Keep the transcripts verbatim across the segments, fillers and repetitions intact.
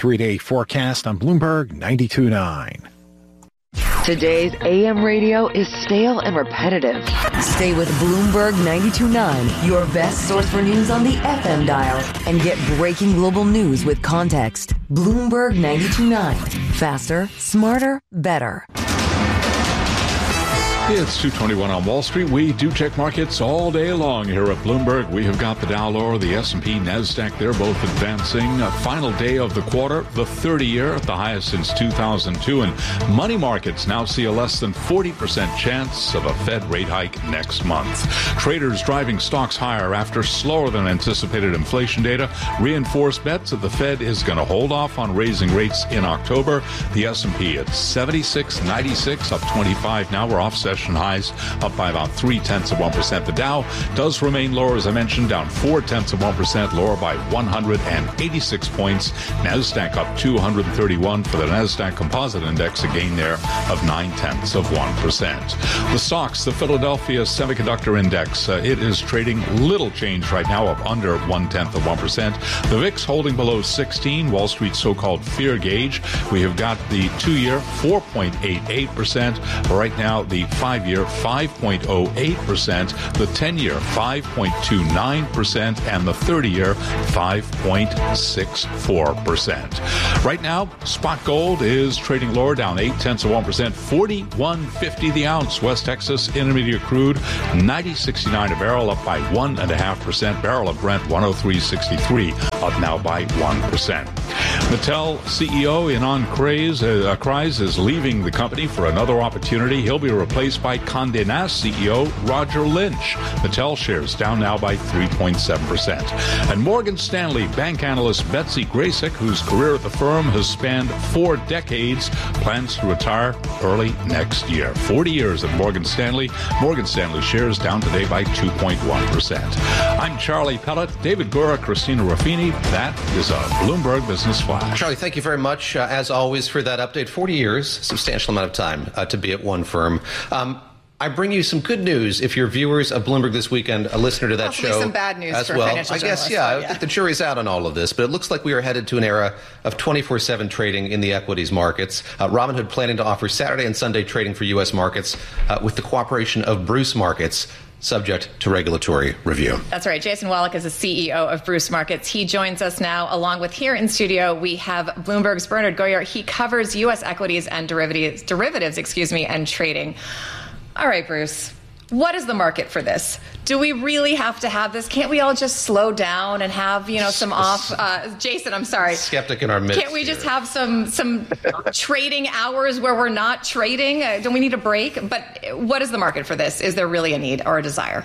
Three-day forecast on Bloomberg ninety-two point nine. Today's A M radio is stale and repetitive. Stay with Bloomberg ninety-two point nine, your best source for news on the F M dial, and get breaking global news with context. Bloomberg ninety-two point nine. Faster, smarter, better. It's two twenty-one on Wall Street. We do check markets all day long here at Bloomberg. We have got the Dow lower, the S and P, NASDAQ. They're both advancing. A final day of the quarter, the thirty-year at the highest since two thousand two. And money markets now see a less than forty percent chance of a Fed rate hike next month. Traders driving stocks higher after slower than anticipated inflation data reinforce bets that the Fed is going to hold off on raising rates in October. The S and P at seventy-six ninety-six, up twenty-five now. We're off session highs, up by about three-tenths of one percent. The Dow does remain lower, as I mentioned, down four-tenths of one percent, lower by one hundred eighty-six points. NASDAQ up two hundred thirty-one for the NASDAQ Composite Index, a gain there of nine-tenths of one percent. The stocks, the Philadelphia Semiconductor Index, uh, it is trading little change right now, up under one-tenth of one percent. The V I X holding below sixteen, Wall Street's so-called fear gauge. We have got the two-year four point eight eight percent. Right now, the five-year five point oh eight percent, the ten-year five point two nine percent, and the thirty-year five point six four percent. Right now, spot gold is trading lower, down eight-tenths of one percent, forty-one fifty the ounce. West Texas Intermediate crude ninety sixty-nine a barrel, up by one point five percent. Barrel of Brent one oh three sixty-three, up now by one percent. Mattel C E O Ynon Kreiz, uh, Kreiz is leaving the company for another opportunity. He'll be replaced by Condé Nast C E O Roger Lynch. Mattel shares down now by three point seven percent. And Morgan Stanley bank analyst Betsy Graysick, whose career at the firm has spanned four decades, plans to retire early next year. forty years at Morgan Stanley. Morgan Stanley shares down today by two point one percent. I'm Charlie Pellet, David Gura, Christina Ruffini. That is a Bloomberg Business Flash. Charlie, thank you very much, uh, as always, for that update. forty years, substantial amount of time uh, to be at one firm. Um, I bring you some good news if you're viewers of Bloomberg This Weekend, a listener to that Possibly show. Some bad news as for well. financial I guess, journalists, yeah, yeah. the jury's out on all of this, but it looks like we are headed to an era of twenty-four seven trading in the equities markets. Uh, Robinhood planning to offer Saturday and Sunday trading for U S markets uh, with the cooperation of Bruce Markets, subject to regulatory review. That's right. Jason Wallach is the C E O of Bruce Markets. He joins us now, along with here in studio, we have Bloomberg's Bernard Goyer. He covers U S equities and derivatives, derivatives, excuse me, and trading. All right, Bruce, what is the market for this? Do we really have to have this? Can't we all just slow down and have, you know, some off? Uh, Jason, I'm sorry. Skeptic in our midst. Can't we just here. have some some trading hours where we're not trading? Uh, don't we need a break? But what is the market for this? Is there really a need or a desire?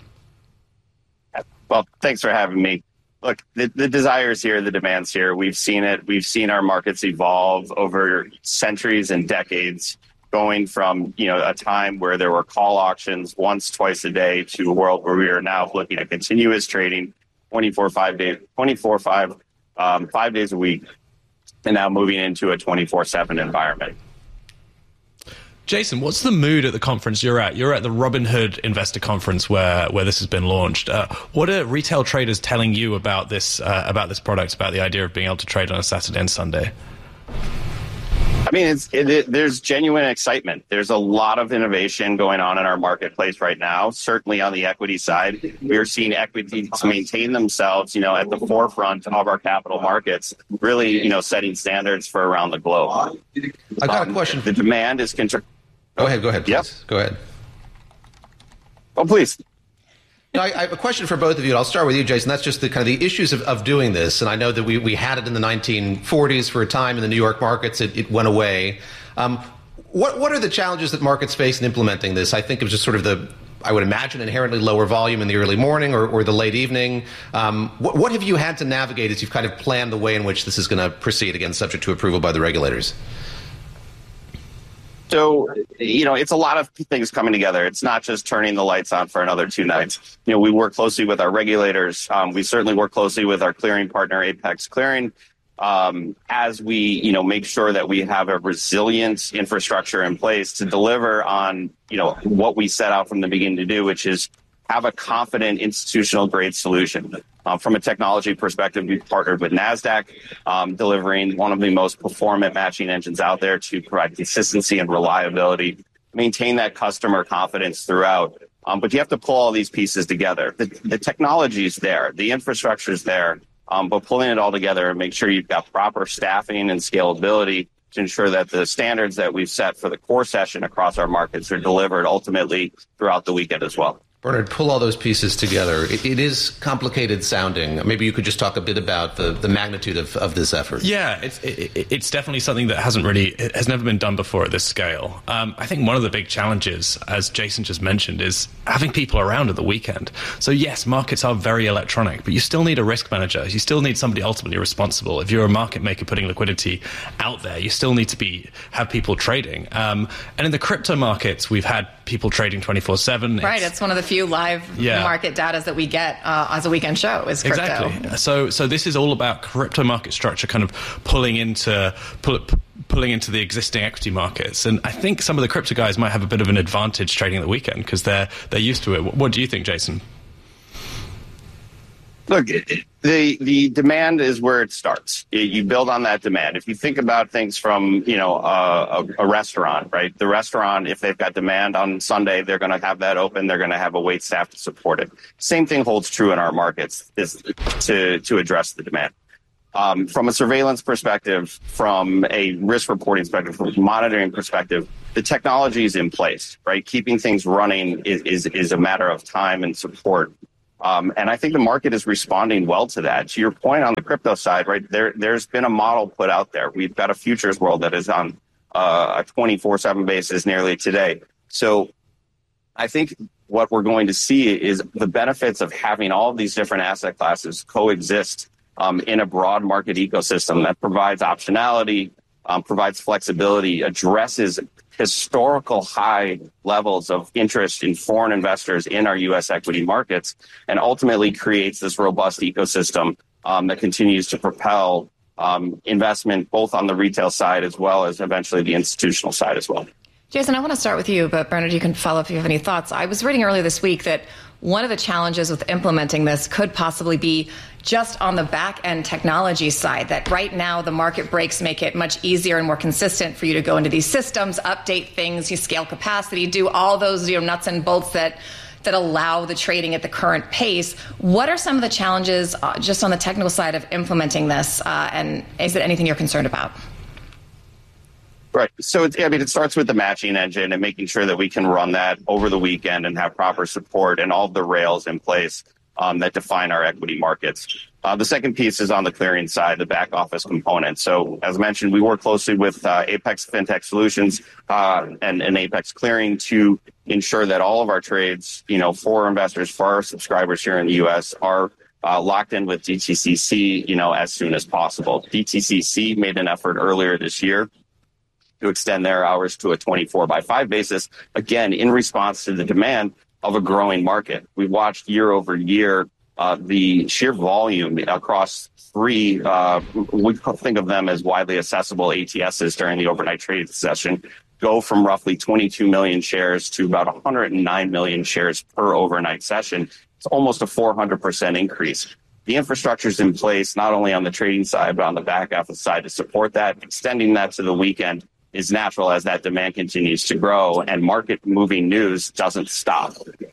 Well, thanks for having me. Look, the, the desire is here, the demand's here. We've seen it. We've seen our markets evolve over centuries and decades, going from, you know, a time where there were call auctions once, twice a day to a world where we are now looking at continuous trading twenty-four, five days, twenty-four, five, um, five days a week, and now moving into a twenty-four seven environment. Jason, what's the mood at the conference you're at? You're at the Robinhood Investor Conference where, where this has been launched. Uh, what are retail traders telling you about this, uh, about this product, about the idea of being able to trade on a Saturday and Sunday? I mean, it's, it, it, there's genuine excitement. There's a lot of innovation going on in our marketplace right now. Certainly on the equity side, we are seeing equities maintain themselves, you know, at the forefront of our capital markets, really, you know, setting standards for around the globe. I got um, a question. The demand is... Contr- Go ahead, go ahead, please. Yep. Go ahead. Oh, please. No, I, I have a question for both of you. I'll start with you, Jason. That's just the kind of the issues of, of doing this. And I know that we, we had it in the nineteen forties for a time in the New York markets. It, it went away. Um, what what are the challenges that markets face in implementing this? I think of just sort of the, I would imagine, inherently lower volume in the early morning or, or the late evening. Um, what, what have you had to navigate as you've kind of planned the way in which this is going to proceed, again, subject to approval by the regulators? So, you know, it's a lot of things coming together. It's not just turning the lights on for another two nights. You know, we work closely with our regulators. Um, we certainly work closely with our clearing partner, Apex Clearing, um, as we, you know, make sure that we have a resilient infrastructure in place to deliver on, you know, what we set out from the beginning to do, which is have a confident institutional grade solution. Um, from a technology perspective, we've partnered with NASDAQ, um, delivering one of the most performant matching engines out there to provide consistency and reliability, maintain that customer confidence throughout. Um, but you have to pull all these pieces together. The, the technology is there, the infrastructure is there, um, but pulling it all together and make sure you've got proper staffing and scalability to ensure that the standards that we've set for the core session across our markets are delivered ultimately throughout the weekend as well. Bernard, pull all those pieces together. It, it is complicated sounding. Maybe you could just talk a bit about the, the magnitude of, of this effort. Yeah, it's it, it's definitely something that hasn't really, it has never been done before at this scale. Um, I think one of the big challenges, as Jason just mentioned, is having people around at the weekend. So yes, markets are very electronic, but you still need a risk manager. You still need somebody ultimately responsible. If you're a market maker putting liquidity out there, you still need to be have people trading. Um, and in the crypto markets, we've had people trading twenty-four seven. Right, it's, it's one of the few live yeah. market data that we get uh, as a weekend show is crypto. Exactly. So, so this is all about crypto market structure, kind of pulling into pull, pulling into the existing equity markets. And I think some of the crypto guys might have a bit of an advantage trading at the weekend because they're they're used to it. What, what do you think, Jason? Look, the the demand is where it starts. You build on that demand. If you think about things from, you know, a, a, a restaurant, right? The restaurant, if they've got demand on Sunday, they're going to have that open. They're going to have a wait staff to support it. Same thing holds true in our markets is to to address the demand. Um, from a surveillance perspective, from a risk reporting perspective, from a monitoring perspective, the technology is in place, right? Keeping things running is is, is a matter of time and support. Um, and I think the market is responding well to that. To your point on the crypto side, right, there, there's been a model put out there. We've got a futures world that is on uh, a twenty-four seven basis nearly today. So I think what we're going to see is the benefits of having all of these different asset classes coexist um, in a broad market ecosystem that provides optionality, um, provides flexibility, addresses historical high levels of interest in foreign investors in our U S equity markets, and ultimately creates this robust ecosystem um, that continues to propel um, investment both on the retail side as well as eventually the institutional side as well. Jason, I want to start with you, but Bernard, you can follow if you have any thoughts. I was reading earlier this week that one of the challenges with implementing this could possibly be just on the back end technology side, that right now the market breaks make it much easier and more consistent for you to go into these systems, update things, you scale capacity, do all those, you know, nuts and bolts that that allow the trading at the current pace. What are some of the challenges uh, just on the technical side of implementing this? Uh, and is it anything you're concerned about? Right. So, it, I mean, it starts with the matching engine and making sure that we can run that over the weekend and have proper support and all of the rails in place um, that define our equity markets. Uh, the second piece is on the clearing side, the back office component. So, as mentioned, we work closely with uh, Apex FinTech Solutions uh, and, and Apex Clearing to ensure that all of our trades, you know, for investors, for our subscribers here in the U S are Uh, locked in with D T C C, you know, as soon as possible. D T C C made an effort earlier this year to extend their hours to a twenty-four by five basis, again, in response to the demand of a growing market. We've watched year over year uh, the sheer volume across three, uh, we think of them as widely accessible A T Ss during the overnight trade session, go from roughly twenty-two million shares to about one hundred nine million shares per overnight session. It's almost a four hundred percent increase. The infrastructure is in place, not only on the trading side, but on the back office side to support that. Extending that to the weekend is natural as that demand continues to grow and market moving news doesn't stop.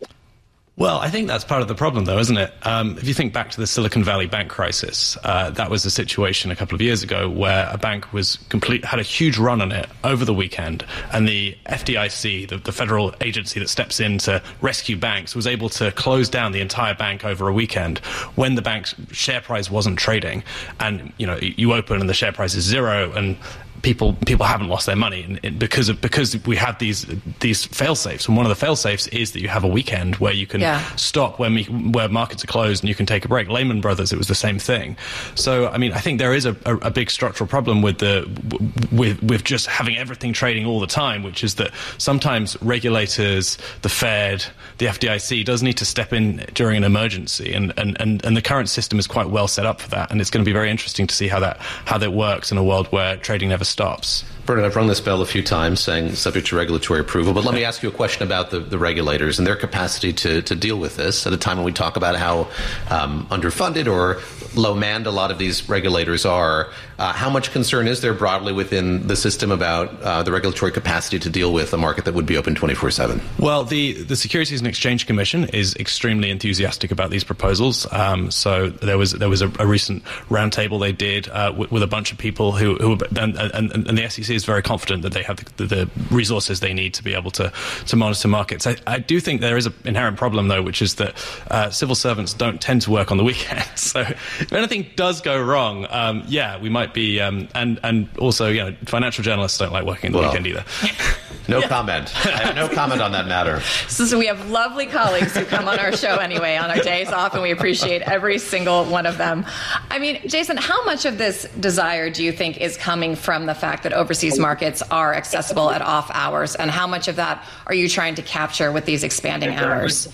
Well, I think that's part of the problem, though, isn't it? Um, if you think back to the Silicon Valley bank crisis, uh, that was a situation a couple of years ago where a bank was complete had a huge run on it over the weekend, and the F D I C, the, the federal agency that steps in to rescue banks, was able to close down the entire bank over a weekend when the bank's share price wasn't trading. And you know, you open and the share price is zero, and people people haven't lost their money and, and because of because we have these these fail safes, and one of the fail safes is that you have a weekend where you can yeah. stop when we, where markets are closed and you can take a break. Lehman Brothers, it was the same thing. So I mean, I think there is a, a, a big structural problem with the with with just having everything trading all the time, which is that sometimes regulators, the Fed, the F D I C does need to step in during an emergency, and and and, and the current system is quite well set up for that, and it's going to be very interesting to see how that how that works in a world where trading never stops. Bernard, I've rung this bell a few times saying subject to regulatory approval, but let me ask you a question about the, the regulators and their capacity to, to deal with this at a time when we talk about how um, underfunded or low manned a lot of these regulators are. Uh, how much concern is there broadly within the system about uh, the regulatory capacity to deal with a market that would be open twenty-four seven? Well, the, the Securities and Exchange Commission is extremely enthusiastic about these proposals. Um, so there was there was a, a recent roundtable they did uh, w- with a bunch of people who, who and, and, and the S E C is very confident that they have the, the resources they need to be able to, to monitor markets. I, I do think there is an inherent problem, though, which is that uh, civil servants don't tend to work on the weekends. So if anything does go wrong, um, yeah, we might be, um, and and also, you know, financial journalists don't like working on the well, weekend either. No yeah. comment. I have no comment on that matter. So, so we have lovely colleagues who come on our show anyway on our days off, and we appreciate every single one of them. I mean, Jason, how much of this desire do you think is coming from the fact that overseas markets are accessible at off hours, and how much of that are you trying to capture with these expanding hours?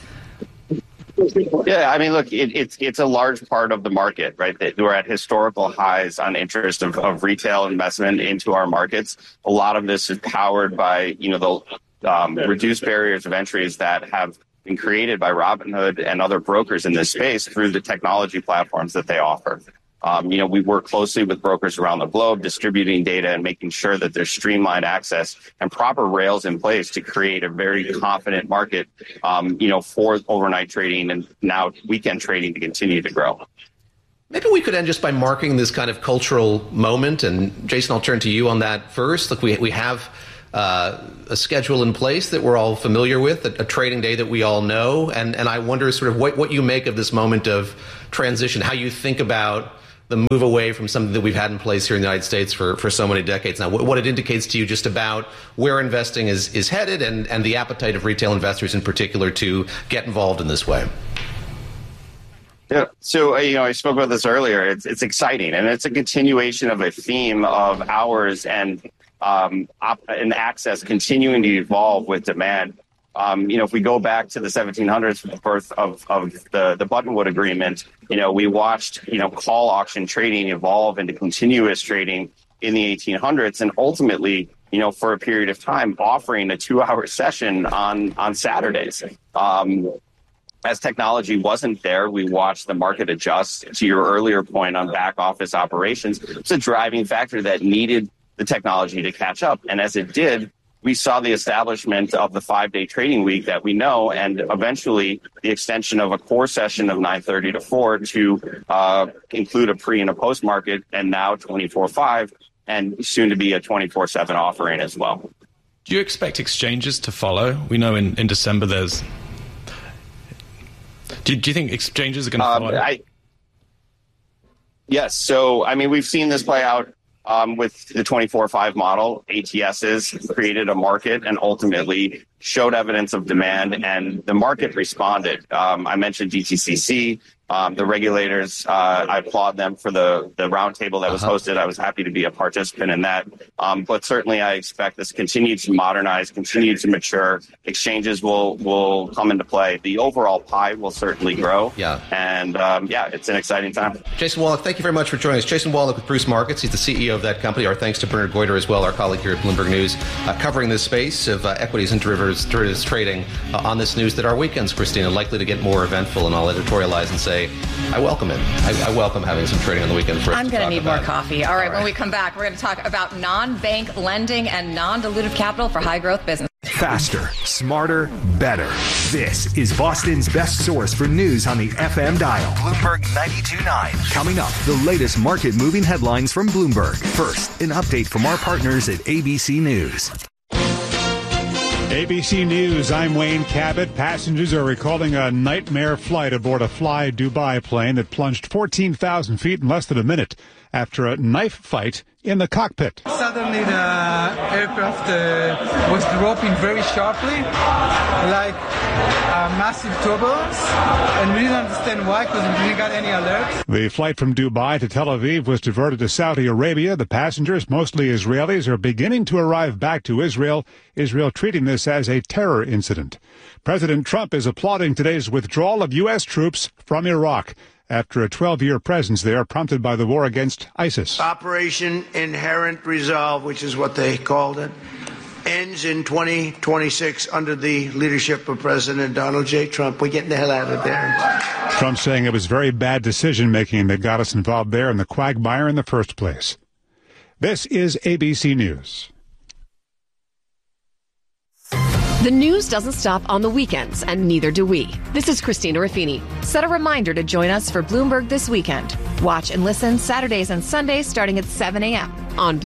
Yeah, I mean, look, it, it's it's a large part of the market, right? That we're at historical highs on interest of, of retail investment into our markets. A lot of this is powered by, you know, the um, reduced barriers of entries that have been created by Robinhood and other brokers in this space through the technology platforms that they offer. Um, you know, we work closely with brokers around the globe, distributing data and making sure that there's streamlined access and proper rails in place to create a very confident market, um, you know, for overnight trading and now weekend trading to continue to grow. Maybe we could end just by marking this kind of cultural moment. And Jason, I'll turn to you on that first. Look, we we have uh, a schedule in place that we're all familiar with, a, a trading day that we all know. And, and I wonder sort of what, what you make of this moment of transition, how you think about the move away from something that we've had in place here in the United States for, for so many decades now, what, what it indicates to you just about where investing is, is headed and, and the appetite of retail investors in particular to get involved in this way. Yeah. So, you know, I spoke about this earlier. It's it's exciting, and it's a continuation of a theme of hours and um, op- and access continuing to evolve with demand. Um, you know, if we go back to the seventeen hundreds, the birth of, of the, the Buttonwood Agreement, you know, we watched, you know, call auction trading evolve into continuous trading in the eighteen hundreds, and ultimately, you know, for a period of time, offering a two-hour session on, on Saturdays. Um, as technology wasn't there, we watched the market adjust. To your earlier point on back office operations, it's a driving factor that needed the technology to catch up. And as it did, we saw the establishment of the five-day trading week that we know, and eventually the extension of a core session of nine thirty to four to uh, include a pre and a post market, and now twenty-four five, and soon to be a twenty-four seven offering as well. Do you expect exchanges to follow? We know in, in December there's... Do, do you think exchanges are going to follow? Um, I, yes. So, I mean, we've seen this play out um, with the twenty-four five model. A T Ss created a market and ultimately showed evidence of demand, and the market responded. Um, I mentioned D T C C. Um, the regulators, uh, I applaud them for the, the roundtable that was uh-huh. hosted. I was happy to be a participant in that. Um, but certainly I expect this continue to modernize, continue to mature. Exchanges will, will come into play. The overall pie will certainly grow. Yeah. And, um, yeah, it's an exciting time. Jason Wallach, thank you very much for joining us. Jason Wallach with Bruce Markets. He's the C E O of that company. Our thanks to Bernard Goyder as well, our colleague here at Bloomberg News, uh, covering this space of uh, equities and derivatives, derivatives trading uh, on this news that our weekends, Christina, likely to get more eventful, and I'll editorialize and say, I welcome it. I, I welcome having some trading on the weekend. For us I'm going to need more it. coffee. All right, All right, when we come back, we're going to talk about non-bank lending and non-dilutive capital for high-growth business. Faster, smarter, better. This is Boston's best source for news on the F M dial. Bloomberg ninety-two point nine. Coming up, the latest market-moving headlines from Bloomberg. First, an update from our partners at A B C News. A B C News, I'm Wayne Cabot. Passengers are recalling a nightmare flight aboard a Fly Dubai plane that plunged fourteen thousand feet in less than a minute after a knife fight in the cockpit. Suddenly the aircraft uh, was dropping very sharply, like uh, massive turbulence, and we didn't understand why because we didn't get any alerts. The flight from Dubai to Tel Aviv was diverted to Saudi Arabia. The passengers, mostly Israelis, are beginning to arrive back to Israel, Israel treating this as a terror incident. President Trump is applauding today's withdrawal of U S troops from Iraq after a twelve-year presence there prompted by the war against ISIS. Operation Inherent Resolve, which is what they called it, ends in twenty twenty-six under the leadership of President Donald J. Trump. We're getting the hell out of there. Trump saying it was very bad decision-making that got us involved there in the quagmire in the first place. This is A B C News. The news doesn't stop on the weekends, and neither do we. This is Christina Raffini. Set a reminder to join us for Bloomberg This Weekend. Watch and listen Saturdays and Sundays starting at seven a.m. on